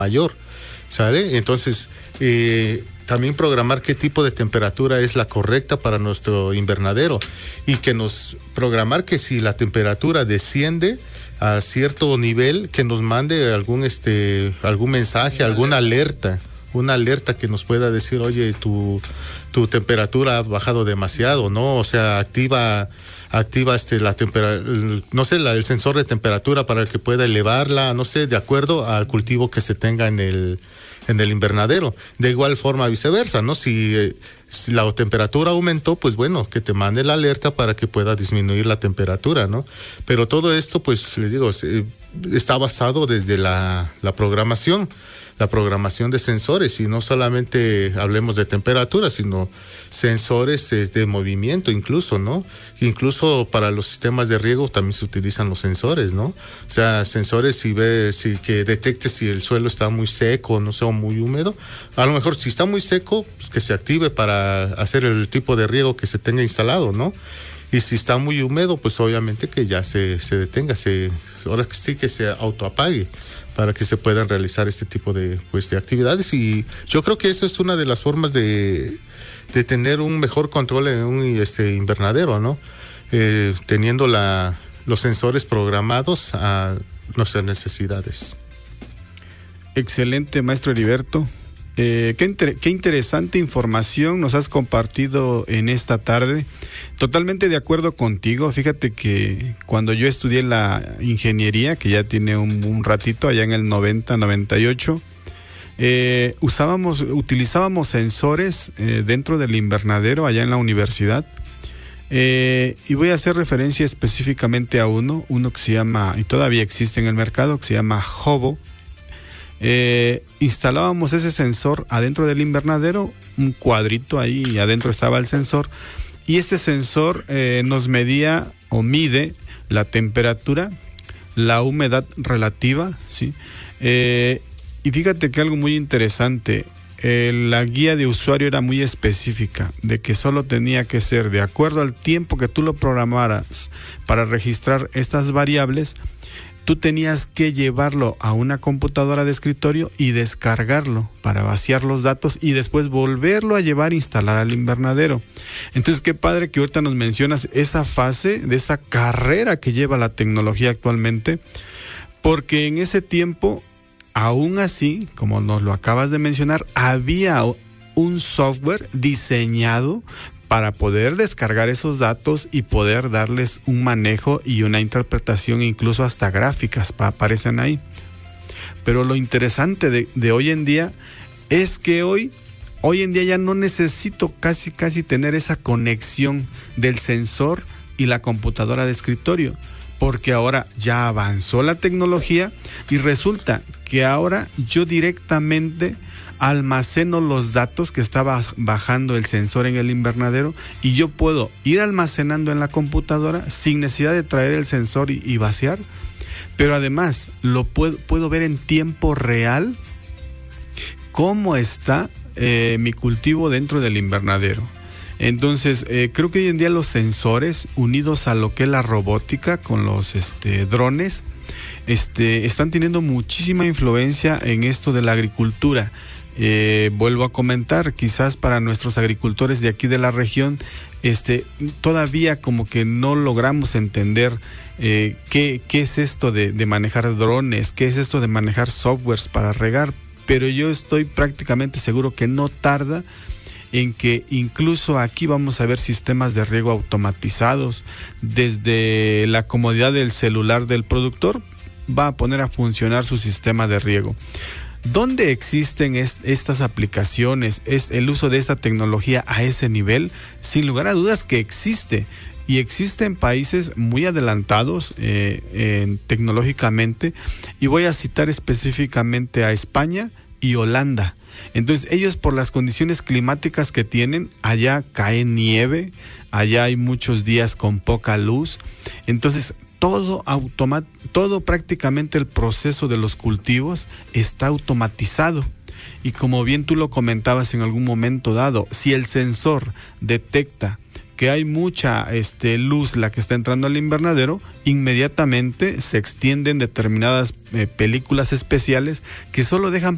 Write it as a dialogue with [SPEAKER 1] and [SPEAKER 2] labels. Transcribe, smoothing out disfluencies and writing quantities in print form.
[SPEAKER 1] mayor, ¿sale? Entonces, también programar qué tipo de temperatura es la correcta para nuestro invernadero y que nos programar que si la temperatura desciende a cierto nivel, que nos mande algún mensaje, alguna alerta, una alerta que nos pueda decir, oye, tu temperatura ha bajado demasiado, ¿no? O sea, activa la temperatura, no sé, el sensor de temperatura para que pueda elevarla, no sé, de acuerdo al cultivo que se tenga en el invernadero. De igual forma viceversa, ¿no? Si la temperatura aumentó, pues bueno, que te mande la alerta para que pueda disminuir la temperatura, ¿no? Pero todo esto, pues les digo, está basado desde la programación de sensores, y no solamente hablemos de temperatura, sino sensores de movimiento incluso, ¿no? Incluso para los sistemas de riego también se utilizan los sensores, ¿no? O sea, sensores que detecte si el suelo está muy seco, no sé, o muy húmedo. A lo mejor si está muy seco, pues que se active para hacer el tipo de riego que se tenga instalado, ¿no? Y si está muy húmedo, pues obviamente que ya se detenga, ahora sí que se autoapague, para que se puedan realizar este tipo de actividades. Y yo creo que eso es una de las formas de tener un mejor control en un invernadero, ¿no? Teniendo los sensores programados a nuestras necesidades.
[SPEAKER 2] Excelente, maestro Heriberto. Qué interesante información nos has compartido en esta tarde. Totalmente de acuerdo contigo. Fíjate que cuando yo estudié la ingeniería, que ya tiene un ratito, allá en el 98, utilizábamos sensores dentro del invernadero allá en la universidad. Y voy a hacer referencia específicamente a uno que se llama, y todavía existe en el mercado, que se llama Hobo. Instalábamos ese sensor adentro del invernadero, un cuadrito ahí, y adentro estaba el sensor, y este sensor nos medía o mide la temperatura, la humedad relativa, ¿sí? Y fíjate que algo muy interesante, la guía de usuario era muy específica, de que solo tenía que ser de acuerdo al tiempo que tú lo programaras para registrar estas variables. Tú tenías que llevarlo a una computadora de escritorio y descargarlo para vaciar los datos y después volverlo a llevar a instalar al invernadero. Entonces, qué padre que ahorita nos mencionas esa fase de esa carrera que lleva la tecnología actualmente, porque en ese tiempo, aún así, como nos lo acabas de mencionar, había un software diseñado para poder descargar esos datos y poder darles un manejo y una interpretación, incluso hasta gráficas aparecen ahí. Pero lo interesante de hoy en día es que hoy en día ya no necesito casi tener esa conexión del sensor y la computadora de escritorio, porque ahora ya avanzó la tecnología y resulta que ahora yo directamente almaceno los datos que estaba bajando el sensor en el invernadero, y yo puedo ir almacenando en la computadora sin necesidad de traer el sensor y vaciar, pero además lo puedo ver en tiempo real cómo está mi cultivo dentro del invernadero. Entonces, creo que hoy en día los sensores, unidos a lo que es la robótica con los drones, están teniendo muchísima influencia en esto de la agricultura. Vuelvo a comentar, quizás para nuestros agricultores de aquí de la región, todavía como que no logramos entender qué es esto de manejar drones, qué es esto de manejar softwares para regar, pero yo estoy prácticamente seguro que no tarda en que incluso aquí vamos a ver sistemas de riego automatizados. Desde la comodidad del celular del productor va a poner a funcionar su sistema de riego. ¿Dónde existen estas aplicaciones? ¿Es el uso de esta tecnología a ese nivel? Sin lugar a dudas que existe. Y existen países muy adelantados tecnológicamente. Y voy a citar específicamente a España y Holanda. Entonces ellos, por las condiciones climáticas que tienen, allá cae nieve, allá hay muchos días con poca luz. Entonces todo prácticamente el proceso de los cultivos está automatizado. Y como bien tú lo comentabas en algún momento dado, si el sensor detecta que hay mucha luz la que está entrando al invernadero, inmediatamente se extienden determinadas películas especiales que solo dejan